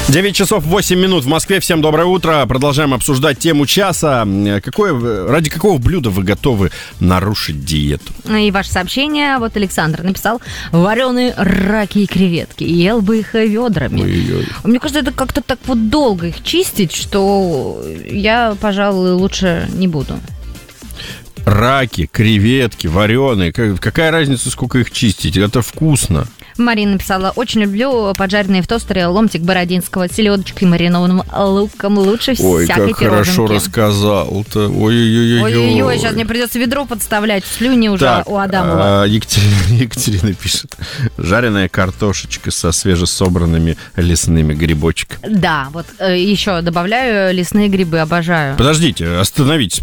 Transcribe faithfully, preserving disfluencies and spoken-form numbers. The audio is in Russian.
девять часов восемь минут в Москве. Всем доброе утро. Продолжаем обсуждать тему часа. Какое, ради какого блюда вы готовы нарушить диету? И ваше сообщение. Вот Александр написал: вареные раки и креветки. Ел бы их ведрами. Ой-ой-ой. Мне кажется, это как-то так вот долго их чистить, что я, пожалуй, лучше не буду. Раки, креветки, вареные. Какая разница, сколько их чистить? Это вкусно. Марина написала: очень люблю поджаренные в тостере ломтик бородинского с селедочкой и маринованным луком. Лучше Ой, всякой как пироженки. хорошо рассказал-то. Ой-ой-ой. Ой-ой-ой, сейчас мне придется ведро подставлять. Слюни уже так, у Адамова. А, Екатерина, Екатерина пишет: жареная картошечка со свежесобранными лесными грибочками. Да, вот э, еще добавляю лесные грибы, обожаю. Подождите, остановитесь.